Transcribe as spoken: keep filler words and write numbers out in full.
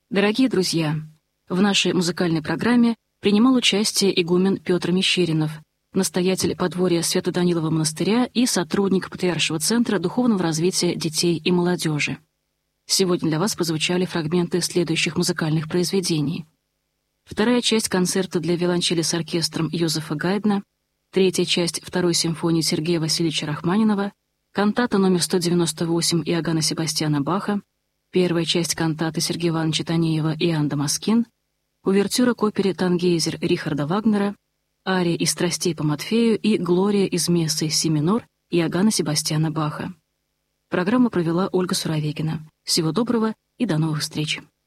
Дорогие друзья, в нашей музыкальной программе принимал участие игумен Петр Мещеринов, настоятель подворья Свято-Данилова монастыря и сотрудник Патриаршего центра духовного развития детей и молодежи. Сегодня для вас прозвучали фрагменты следующих музыкальных произведений. Вторая часть концерта для виолончели с оркестром Йозефа Гайдна, третья часть второй симфонии Сергея Васильевича Рахманинова, кантата номер сто девяносто восемь Иоганна Себастьяна Баха, первая часть кантаты Сергея Ивановича Танеева «Иоанн Дамаскин», увертюра к опере «Тангейзер» Рихарда Вагнера, ария из «Страстей по Матфею» и «Глория» из мессы си минор Иоганна Себастьяна Баха. Программу провела Ольга Суровегина. Всего доброго и до новых встреч!